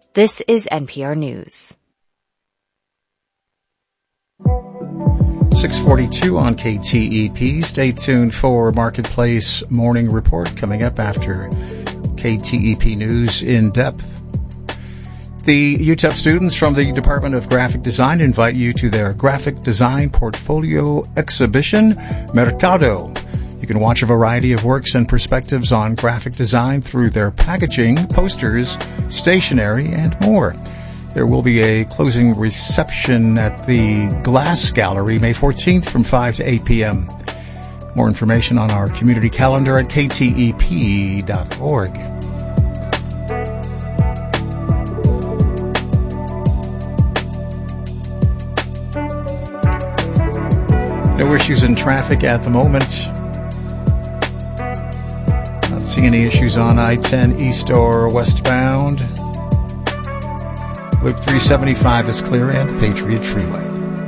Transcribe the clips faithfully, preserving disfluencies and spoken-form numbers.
This is N P R News. six forty-two on K T E P. Stay tuned for Marketplace Morning Report coming up after K T E P News in depth. The U T E P students from the Department of Graphic Design invite you to their graphic design portfolio exhibition, Mercado. You can watch a variety of works and perspectives on graphic design through their packaging, posters, stationery, and more. There will be a closing reception at the Glass Gallery May fourteenth from five to eight p.m. More information on our community calendar at k t e p dot org. No issues in traffic at the moment. Not seeing any issues on I ten east or westbound. Loop three seventy-five is clear and the Patriot Freeway.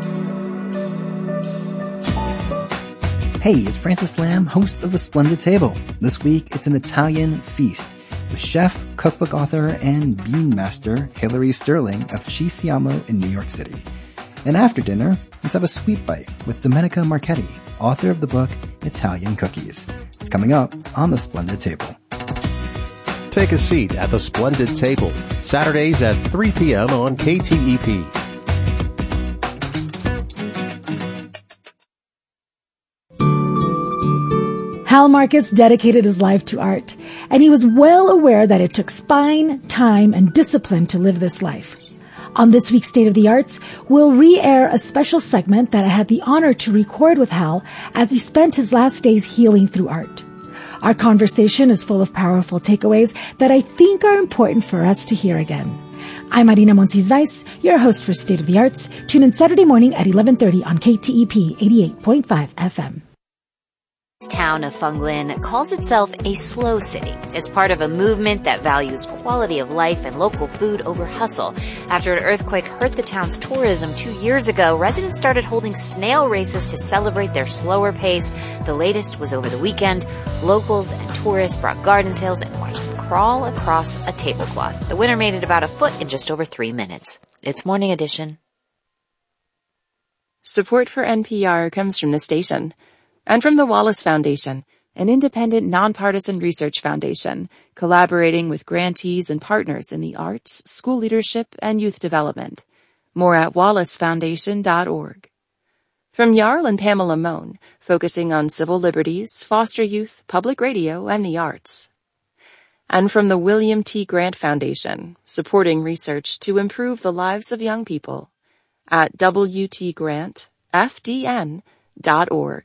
Hey, it's Francis Lamb, host of The Splendid Table. This week, it's an Italian feast with chef, cookbook author, and bean master Hilary Sterling of Ci Siamo in New York City. And after dinner, let's have a sweet bite with Domenica Marchetti, author of the book Italian Cookies. It's coming up on The Splendid Table. Take a seat at The Splendid Table, Saturdays at three p.m. on K T E P. Hal Marcus dedicated his life to art, and he was well aware that it took spine, time, and discipline to live this life. On this week's State of the Arts, we'll re-air a special segment that I had the honor to record with Hal as he spent his last days healing through art. Our conversation is full of powerful takeaways that I think are important for us to hear again. I'm Marina Monsiz-Weiss, your host for State of the Arts. Tune in Saturday morning at eleven thirty on K T E P eighty-eight point five F M. The town of Phung Linh calls itself a slow city. It's part of a movement that values quality of life and local food over hustle. After an earthquake hurt the town's tourism two years ago, residents started holding snail races to celebrate their slower pace. The latest was over the weekend. Locals and tourists brought garden sales and watched them crawl across a tablecloth. The winner made it about a foot in just over three minutes. It's Morning Edition. Support for N P R comes from the station and from the Wallace Foundation, an independent, nonpartisan research foundation collaborating with grantees and partners in the arts, school leadership, and youth development. More at wallace foundation dot org. From Jarl and Pamela Mohn, focusing on civil liberties, foster youth, public radio, and the arts. And from the William T. Grant Foundation, supporting research to improve the lives of young people at w t grant f d n dot org.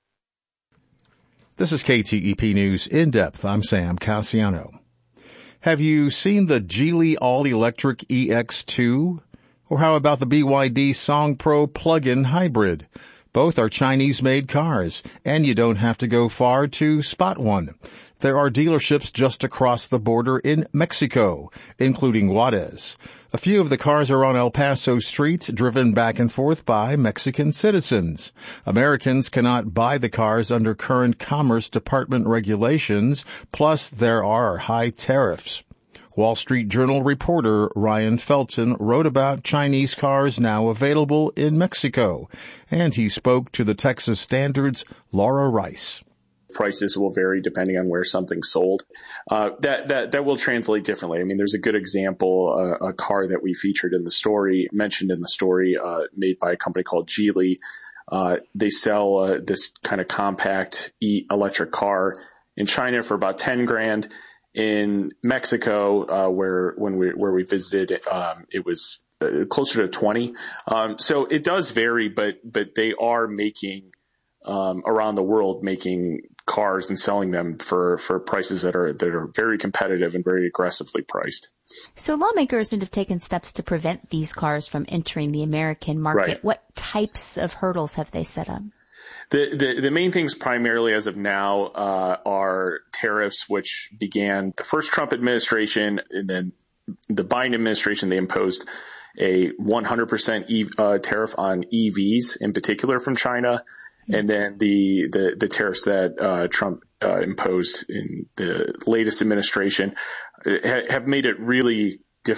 This is K T E P News in depth. I'm Sam Cassiano. Have you seen the Geely all-electric E X two? Or how about the B Y D Song Pro plug-in hybrid? Both are Chinese-made cars, and you don't have to go far to spot one. There are dealerships just across the border in Mexico, including Juarez. A few of the cars are on El Paso streets, driven back and forth by Mexican citizens. Americans cannot buy the cars under current Commerce Department regulations, plus there are high tariffs. Wall Street Journal reporter Ryan Felton wrote about Chinese cars now available in Mexico, and he spoke to the Texas Standard's Laura Rice. Prices will vary depending on where something's sold. Uh, that, that, that will translate differently. I mean, there's a good example, uh, a car that we featured in the story, mentioned in the story, uh, made by a company called Geely. Uh, they sell, uh, this kind of compact e- electric car in China for about ten grand. In Mexico, uh, where, when we, where we visited, um, it was uh, closer to twenty. Um, so it does vary, but, but they are making, um, around the world making cars and selling them for, for prices that are, that are very competitive and very aggressively priced. So lawmakers have taken steps to prevent these cars from entering the American market. Right. What types of hurdles have they set up? The, the, the main things primarily as of now, uh, are tariffs, which began the first Trump administration, and then the Biden administration. They imposed a one hundred percent e, uh, tariff on E Vs in particular from China. And then the, the, the tariffs that, uh, Trump, uh, imposed in the latest administration ha- have made it really difficult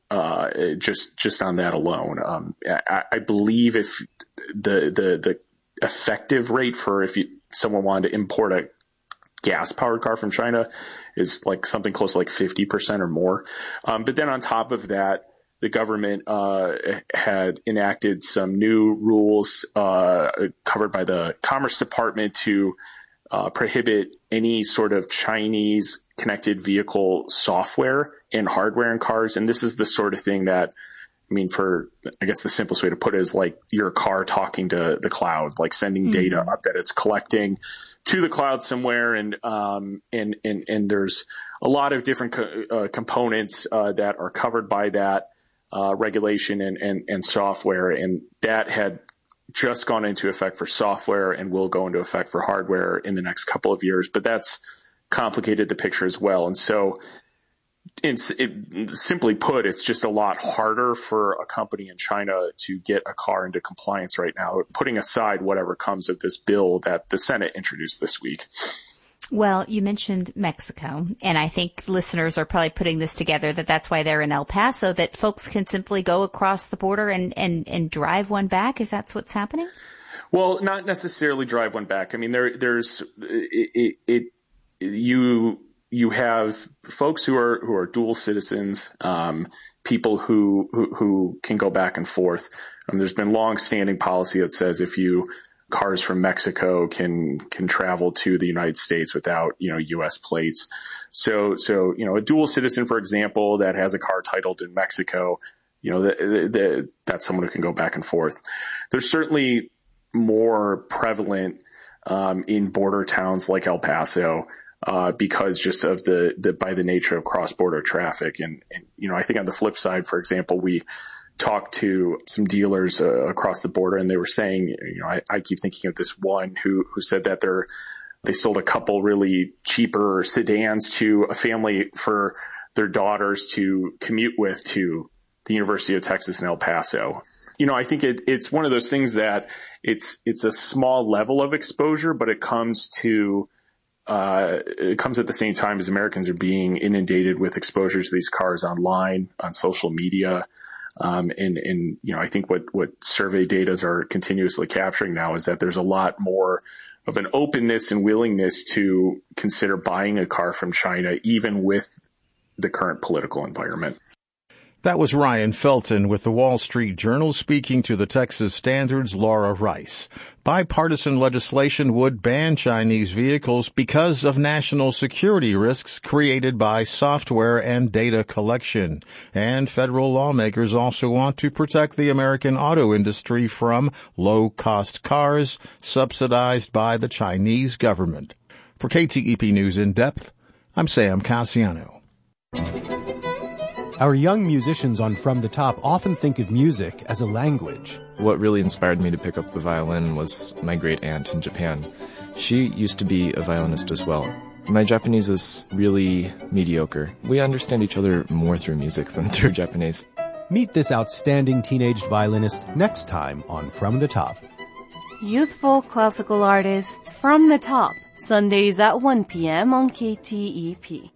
uh, just, just on that alone. Um, I, I believe if the, the, the effective rate for if you, someone wanted to import a gas powered car from China is like something close to like fifty percent or more. Um, but then on top of that, the government, uh, had enacted some new rules, uh, covered by the Commerce Department to, uh, prohibit any sort of Chinese connected vehicle software and hardware in cars. And this is the sort of thing that, I mean, for, I guess the simplest way to put it is like your car talking to the cloud, like sending mm-hmm. data up that it's collecting to the cloud somewhere. And, um, and, and, and there's a lot of different co- uh, components, uh, that are covered by that, uh, regulation and, and, and software. And that had just gone into effect for software and will go into effect for hardware in the next couple of years, but that's complicated the picture as well. And so it's, it, simply put, it's just a lot harder for a company in China to get a car into compliance right now, putting aside whatever comes of this bill that the Senate introduced this week. Well, you mentioned Mexico, and I think listeners are probably putting this together that that's why they're in El Paso, that folks can simply go across the border and, and, and drive one back. Is that what's happening? Well, not necessarily drive one back. I mean, there, there's, it, it, it you, you have folks who are, who are dual citizens, um, people who, who, who can go back and forth. Um, there's been long-standing policy that says if you, cars from Mexico can, can travel to the United States without, you know, U S plates. So, so, you know, a dual citizen, for example, that has a car titled in Mexico, you know, the, the, the, that's someone who can go back and forth. There's certainly more prevalent, um, in border towns like El Paso, uh, because just of the, the, by the nature of cross-border traffic. And, and, you know, I think on the flip side, for example, we, talked to some dealers uh, across the border, and they were saying, you know, I, I keep thinking of this one who, who said that they're, they sold a couple really cheaper sedans to a family for their daughters to commute with to the University of Texas in El Paso. You know, I think it, it's one of those things that it's, it's a small level of exposure, but it comes to, uh, it comes at the same time as Americans are being inundated with exposure to these cars online, on social media. Um, and, and, you know, I think what, what survey data are continuously capturing now is that there's a lot more of an openness and willingness to consider buying a car from China, even with the current political environment. That was Ryan Felton with the Wall Street Journal speaking to the Texas Standard's Laura Rice. Bipartisan legislation would ban Chinese vehicles because of national security risks created by software and data collection. And federal lawmakers also want to protect the American auto industry from low-cost cars subsidized by the Chinese government. For K T E P News in Depth, I'm Sam Cassiano. Our young musicians on From the Top often think of music as a language. What really inspired me to pick up the violin was my great aunt in Japan. She used to be a violinist as well. My Japanese is really mediocre. We understand each other more through music than through Japanese. Meet this outstanding teenage violinist next time on From the Top. Youthful classical artists From the Top, Sundays at one p.m. on K T E P.